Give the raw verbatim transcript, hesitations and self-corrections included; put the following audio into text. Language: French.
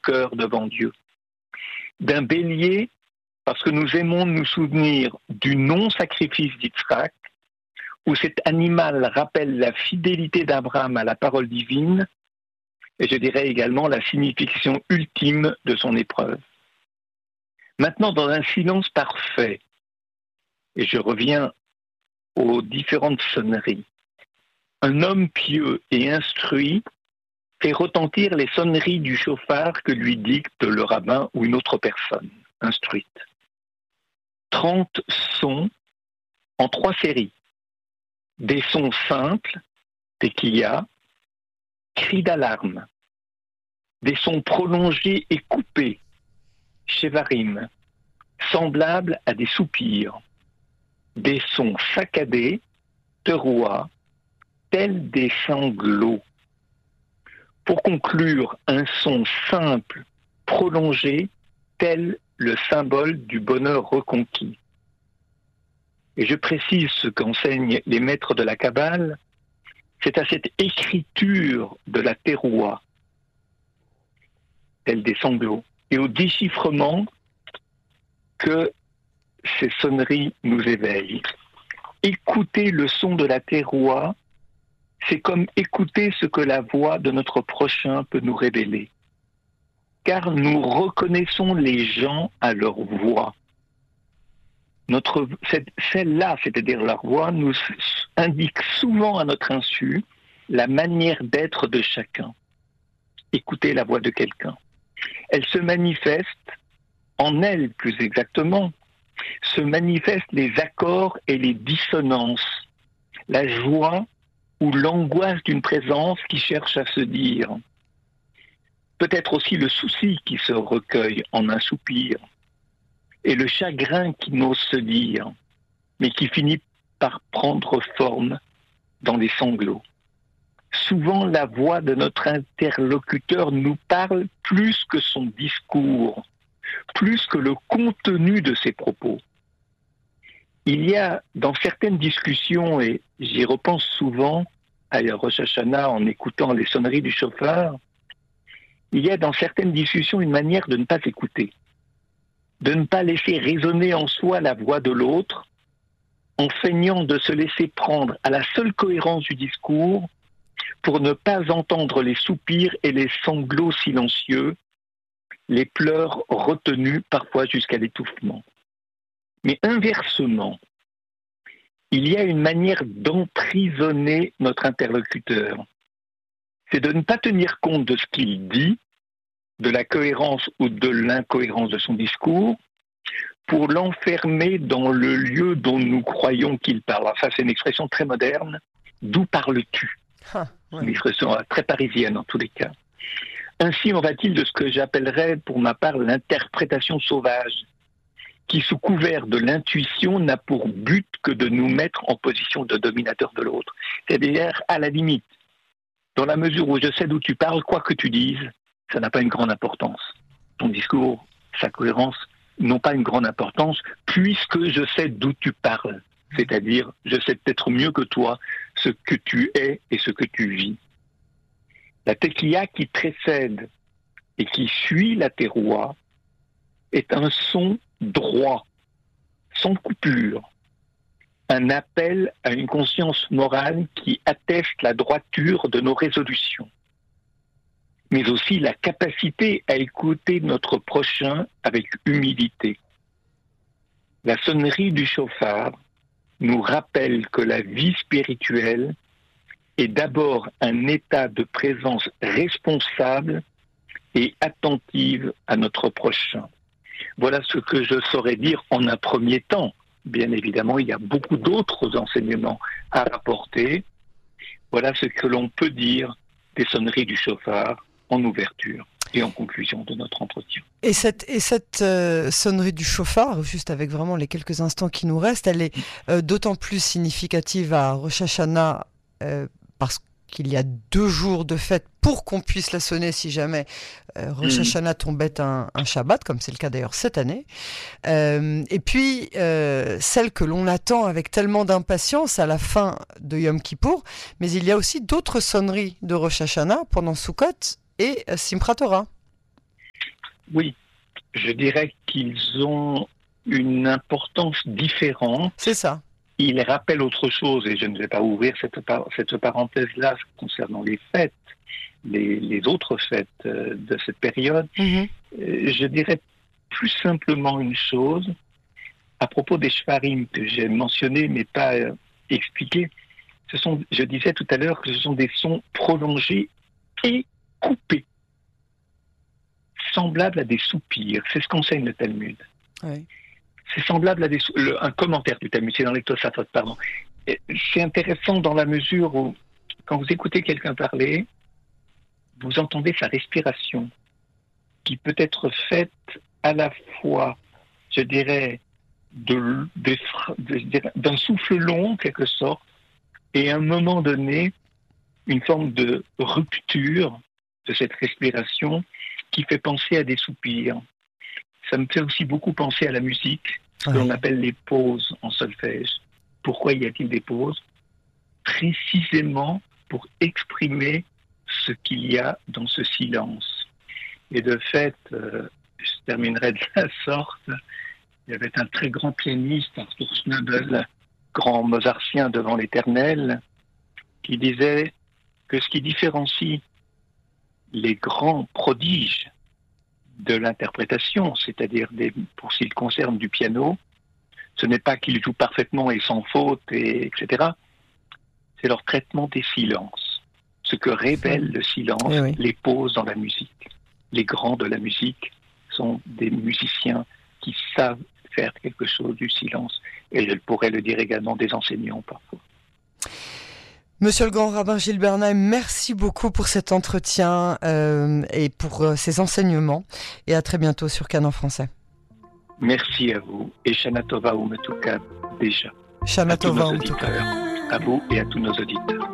cœur devant Dieu. D'un bélier, parce que nous aimons nous souvenir du non-sacrifice d'Yitzhak, où cet animal rappelle la fidélité d'Abraham à la parole divine, et je dirais également la signification ultime de son épreuve. Maintenant, dans un silence parfait, et je reviens aux différentes sonneries, un homme pieux et instruit fait retentir les sonneries du chauffard que lui dicte le rabbin ou une autre personne instruite. Trente sons en trois séries. Des sons simples, tekiya, cris d'alarme. Des sons prolongés et coupés, shevarim, semblables à des soupirs. Des sons saccadés, teroua, tels des sanglots. Pour conclure, un son simple, prolongé, tel le symbole du bonheur reconquis. Et je précise ce qu'enseignent les maîtres de la Kabbale, c'est à cette écriture de la teroua, telle des sanglots, et au déchiffrement que ces sonneries nous éveillent. Écouter le son de la teroua, c'est comme écouter ce que la voix de notre prochain peut nous révéler. Car nous reconnaissons les gens à leur voix. Notre, cette, celle-là, c'est-à-dire leur voix, nous indique souvent à notre insu la manière d'être de chacun. Écouter la voix de quelqu'un. Elle se manifeste, en elle plus exactement, se manifestent les accords et les dissonances, la joie ou l'angoisse d'une présence qui cherche à se dire. Peut-être aussi le souci qui se recueille en un soupir, et le chagrin qui n'ose se dire, mais qui finit par prendre forme dans les sanglots. Souvent, la voix de notre interlocuteur nous parle plus que son discours, plus que le contenu de ses propos. Il y a dans certaines discussions, et j'y repense souvent à Rosh Hashanah en écoutant les sonneries du chauffard, il y a dans certaines discussions une manière de ne pas écouter, de ne pas laisser résonner en soi la voix de l'autre, en feignant de se laisser prendre à la seule cohérence du discours pour ne pas entendre les soupirs et les sanglots silencieux, les pleurs retenus parfois jusqu'à l'étouffement. Mais inversement, il y a une manière d'emprisonner notre interlocuteur. C'est de ne pas tenir compte de ce qu'il dit, de la cohérence ou de l'incohérence de son discours, pour l'enfermer dans le lieu dont nous croyons qu'il parle. Alors ça, c'est une expression très moderne. D'où parles-tu ? Ah, ouais. Une expression très parisienne en tous les cas. Ainsi en va-t-il de ce que j'appellerais pour ma part l'interprétation sauvage, qui sous couvert de l'intuition n'a pour but que de nous mettre en position de dominateur de l'autre. C'est-à-dire, à la limite, dans la mesure où je sais d'où tu parles, quoi que tu dises, ça n'a pas une grande importance. Ton discours, sa cohérence n'ont pas une grande importance, puisque je sais d'où tu parles. C'est-à-dire, je sais peut-être mieux que toi ce que tu es et ce que tu vis. La tekiya qui précède et qui suit la teroua est un son droit, sans coupure, un appel à une conscience morale qui atteste la droiture de nos résolutions, mais aussi la capacité à écouter notre prochain avec humilité. La sonnerie du chauffard nous rappelle que la vie spirituelle est d'abord un état de présence responsable et attentive à notre prochain. Voilà ce que je saurais dire en un premier temps. Bien évidemment, il y a beaucoup d'autres enseignements à rapporter. Voilà ce que l'on peut dire des sonneries du chauffard en ouverture et en conclusion de notre entretien. Et cette, et cette euh, sonnerie du chauffard, juste avec vraiment les quelques instants qui nous restent, elle est euh, d'autant plus significative à Rosh Hashanah euh, parce qu'il y a deux jours de fête pour qu'on puisse la sonner si jamais euh, Rosh Hashanah tombait un, un Shabbat, comme c'est le cas d'ailleurs cette année. Euh, et puis, euh, celle que l'on attend avec tellement d'impatience à la fin de Yom Kippour, mais il y a aussi d'autres sonneries de Rosh Hashanah pendant Sukkot et euh, Simchat Torah. Oui, je dirais qu'ils ont une importance différente. C'est ça. Ils rappellent autre chose, et je ne vais pas ouvrir cette, par- cette parenthèse-là concernant les fêtes, les, les autres fêtes euh, de cette période. Mhm. Euh, je dirais plus simplement une chose à propos des shvarim que j'ai mentionnés mais pas euh, expliqués. Ce sont, je disais tout à l'heure que ce sont des sons prolongés et coupés, semblables à des soupirs. C'est ce qu'enseigne le Talmud. Oui. C'est semblable à des, sou- le- un commentaire du Talmud, c'est dans les Tosafot, pardon. Et c'est intéressant dans la mesure où, quand vous écoutez quelqu'un parler, vous entendez sa respiration, qui peut être faite à la fois, je dirais, de, de, de, d'un souffle long, en quelque sorte, et à un moment donné, une forme de rupture de cette respiration qui fait penser à des soupirs. Ça me fait aussi beaucoup penser à la musique, ce que Ouais. l'on appelle les pauses en solfège. Pourquoi y a-t-il des pauses ? Précisément pour exprimer ce qu'il y a dans ce silence. Et de fait, euh, je terminerai de la sorte, il y avait un très grand pianiste, Arthur Schnabel, grand mozartien devant l'éternel, qui disait que ce qui différencie les grands prodiges de l'interprétation, c'est-à-dire des, pour ce qui concerne du piano, ce n'est pas qu'ils jouent parfaitement et sans faute, et, etc. C'est leur traitement des silences. Ce que révèle le silence, Eh oui. les pauses dans la musique. Les grands de la musique sont des musiciens qui savent faire quelque chose du silence. Et je pourrais le dire également des enseignants parfois. Monsieur le grand rabbin Gilles Bernheim, merci beaucoup pour cet entretien euh, et pour euh, ces enseignements. Et à très bientôt sur Canon Français. Merci à vous. Et Shana Tova Umetuka déjà. Shana À tous Tova nos en tout cas. auditeurs. À vous et à tous nos auditeurs.